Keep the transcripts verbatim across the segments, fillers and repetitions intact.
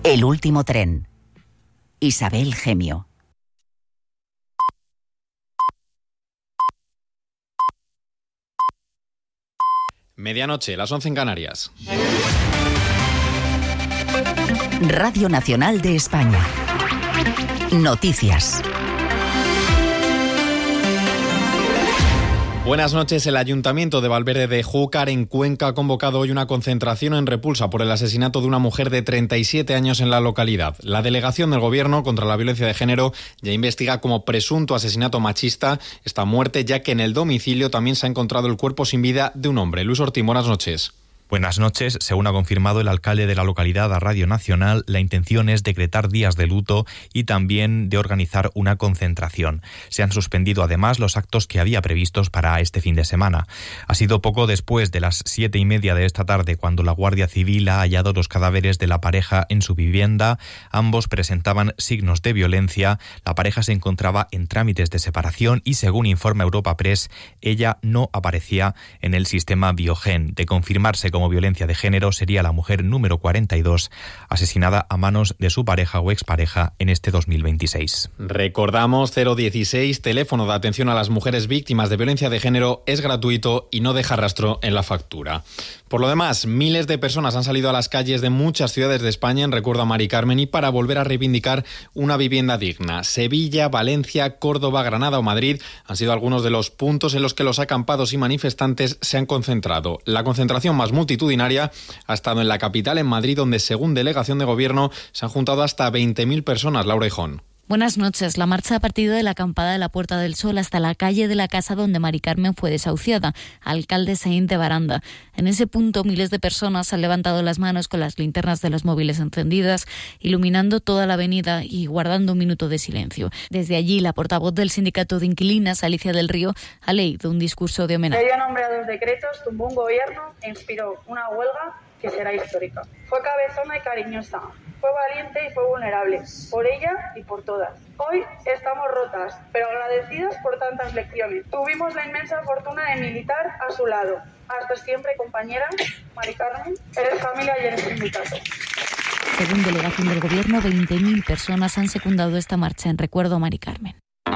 El último tren. Isabel Gemio. Medianoche, las once en Canarias. Radio Nacional de España. Noticias. Buenas noches. El Ayuntamiento de Valverde de Júcar, en Cuenca, ha convocado hoy una concentración en repulsa por el asesinato de una mujer de treinta y siete años en la localidad. La delegación del Gobierno contra la violencia de género ya investiga como presunto asesinato machista esta muerte, ya que en el domicilio también se ha encontrado el cuerpo sin vida de un hombre. Luis Ortín, buenas noches. Buenas noches. Según ha confirmado el alcalde de la localidad a Radio Nacional, la intención es decretar días de luto y también de organizar una concentración. Se han suspendido además los actos que había previstos para este fin de semana. Ha sido poco después de las siete y media de esta tarde cuando la Guardia Civil ha hallado los cadáveres de la pareja en su vivienda. Ambos presentaban signos de violencia. La pareja se encontraba en trámites de separación y, según informa Europa Press, ella no aparecía en el sistema Biogen. De confirmarse como violencia de género, sería la mujer número cuarenta y dos asesinada a manos de su pareja o expareja en este dos mil veintiséis. Recordamos, cero dieciséis, teléfono de atención a las mujeres víctimas de violencia de género, es gratuito y no deja rastro en la factura. Por lo demás, miles de personas han salido a las calles de muchas ciudades de España en recuerdo a Mari Carmen y para volver a reivindicar una vivienda digna. Sevilla, Valencia, Córdoba, Granada o Madrid han sido algunos de los puntos en los que los acampados y manifestantes se han concentrado. La concentración más multitudinaria ha estado en la capital, en Madrid, donde, según delegación de gobierno, se han juntado hasta veinte mil personas. Laura Hijón. Buenas noches. La marcha ha partido de la acampada de la Puerta del Sol hasta la calle de la casa donde Mari Carmen fue desahuciada, alcalde Saín de Baranda. En ese punto, miles de personas han levantado las manos con las linternas de los móviles encendidas, iluminando toda la avenida y guardando un minuto de silencio. Desde allí, la portavoz del sindicato de inquilinas, Alicia del Río, ha leído un discurso de homenaje. Ella nombró dos decretos, tumbó un gobierno e inspiró una huelga que será histórica. Fue cabezona y cariñosa, fue valiente y fue vulnerable, por ella y por todas. Hoy estamos rotas, pero agradecidas por tantas lecciones. Tuvimos la inmensa fortuna de militar a su lado. Hasta siempre, compañera. Mari Carmen, eres familia y eres sindicato. Según delegación del Gobierno, veinte mil personas han secundado esta marcha en recuerdo a Mari Carmen.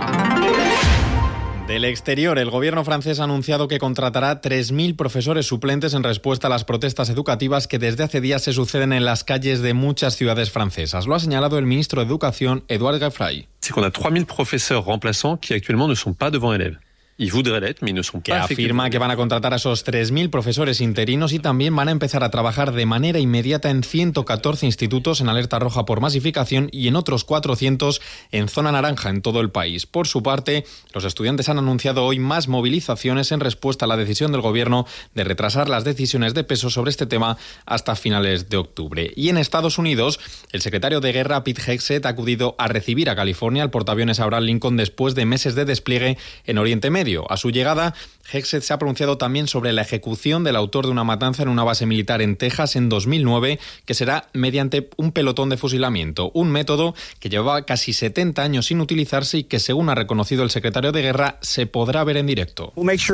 Del exterior, el gobierno francés ha anunciado que contratará tres mil profesores suplentes en respuesta a las protestas educativas que desde hace días se suceden en las calles de muchas ciudades francesas. Lo ha señalado el ministro de Educación, Édouard Geoffroy. C'est qu'on a trois mille professeurs remplaçants qui actuellement ne sont pas devant élèves. Que afirma que van a contratar a esos tres mil profesores interinos y también van a empezar a trabajar de manera inmediata en ciento catorce institutos en alerta roja por masificación y en otros cuatrocientos en zona naranja en todo el país. Por su parte, los estudiantes han anunciado hoy más movilizaciones en respuesta a la decisión del gobierno de retrasar las decisiones de peso sobre este tema hasta finales de octubre. Y en Estados Unidos, el secretario de Guerra, Pete Hegseth, ha acudido a recibir a California al portaaviones Abraham Lincoln después de meses de despliegue en Oriente Medio. A su llegada, Hegseth se ha pronunciado también sobre la ejecución del autor de una matanza en una base militar en Texas en dos mil nueve, que será mediante un pelotón de fusilamiento, un método que llevaba casi setenta años sin utilizarse y que, según ha reconocido el secretario de Guerra, se podrá ver en directo.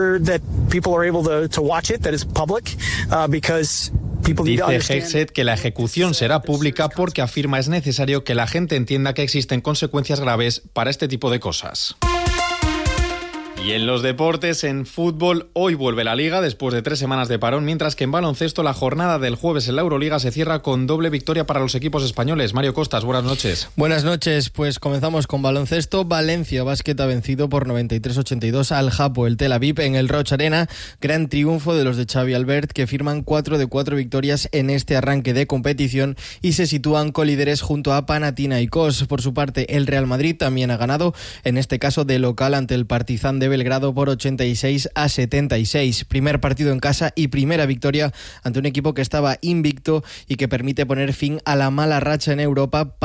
Dice Hegseth que la ejecución será pública porque afirma es necesario que la gente entienda que existen consecuencias graves para este tipo de cosas. Y en los deportes, en fútbol, hoy vuelve la Liga después de tres semanas de parón, mientras que en baloncesto la jornada del jueves en la Euroliga se cierra con doble victoria para los equipos españoles. Mario Costas, buenas noches. Buenas noches, pues comenzamos con baloncesto. Valencia Basket ha vencido por noventa y tres a ochenta y dos al Hapoel el Tel Aviv en el Roch Arena. Gran triunfo de los de Xavi Albert, que firman cuatro de cuatro victorias en este arranque de competición y se sitúan colíderes junto a Panathinaikos. Por su parte, el Real Madrid también ha ganado, en este caso de local ante el Partizan de Belgrado por ochenta y seis a setenta y seis. Primer partido en casa y primera victoria ante un equipo que estaba invicto y que permite poner fin a la mala racha en Europa.